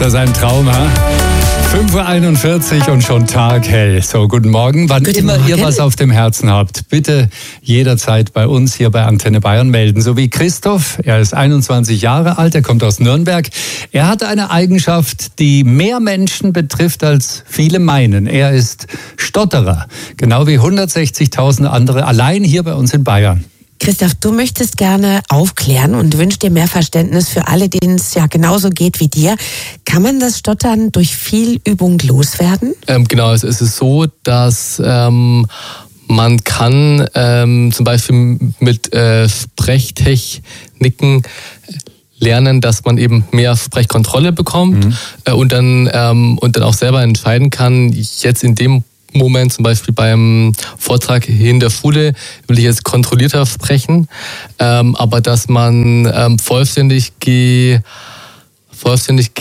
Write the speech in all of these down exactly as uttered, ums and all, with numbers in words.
Das ist ein Traum, ha? fünf Uhr einundvierzig und schon taghell. So, guten Morgen. Wann Guten immer Morgen. ihr was auf dem Herzen habt, bitte jederzeit bei uns hier bei Antenne Bayern melden. So wie Christoph, er ist einundzwanzig Jahre alt, er kommt aus Nürnberg. Er hat eine Eigenschaft, die mehr Menschen betrifft, als viele meinen. Er ist Stotterer, genau wie hundertsechzigtausend andere, allein hier bei uns in Bayern. Christoph, du möchtest gerne aufklären und wünschst dir mehr Verständnis für alle, denen es ja genauso geht wie dir. Kann man das Stottern durch viel Übung loswerden? Ähm, genau, also es ist so, dass ähm, man kann ähm, zum Beispiel mit äh, Sprechtechniken lernen, dass man eben mehr Sprechkontrolle bekommt mhm. äh, und dann ähm, und dann auch selber entscheiden kann, jetzt in dem Moment, zum Beispiel beim Vortrag in der Schule, will ich jetzt kontrollierter sprechen, ähm, aber dass man ähm, vollständig, ge, vollständig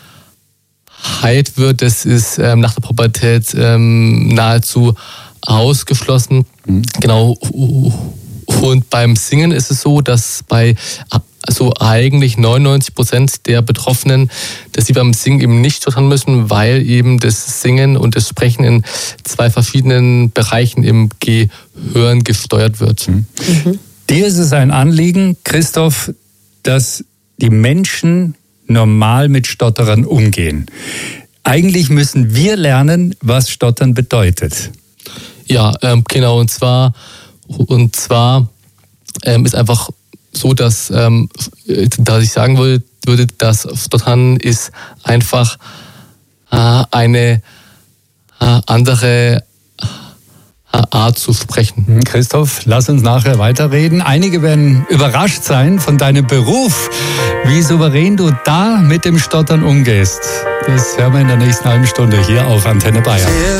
geheilt wird, das ist ähm, nach der Pubertät ähm, nahezu ausgeschlossen. Mhm. Genau. Und beim Singen ist es so, dass bei also eigentlich neunundneunzig Prozent der Betroffenen, dass sie beim Singen eben nicht stottern müssen, weil eben das Singen und das Sprechen in zwei verschiedenen Bereichen im Gehirn gesteuert wird. Mhm. Mhm. Dir ist es ein Anliegen, Christoph, dass die Menschen normal mit Stotterern umgehen. Eigentlich müssen wir lernen, was Stottern bedeutet. Ja, ähm, genau. Und zwar, und zwar ähm, ist einfach so, dass, ähm, dass ich sagen würde, würde, dass Stottern ist einfach äh, eine äh, andere äh, Art zu sprechen. Christoph, lass uns nachher weiterreden. Einige werden überrascht sein von deinem Beruf, wie souverän du da mit dem Stottern umgehst. Das hören wir in der nächsten halben Stunde hier auf Antenne Bayern.